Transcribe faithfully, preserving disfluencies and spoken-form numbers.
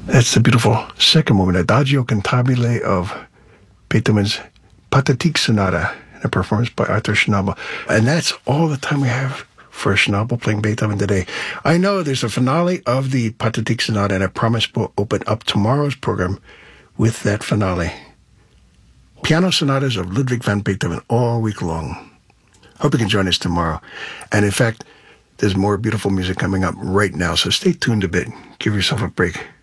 That's the beautiful second movement, Adagio Cantabile of Beethoven's Pathetique Sonata, a performance by Arthur Schnabel. And that's all the time we have for Schnabel playing Beethoven today. I know there's a finale of the Pathetique Sonata, and I promise we'll open up tomorrow's program with that finale. Piano sonatas of Ludwig van Beethoven all week long. Hope you can join us tomorrow. And in fact, there's more beautiful music coming up right now, so stay tuned a bit. Give yourself a break.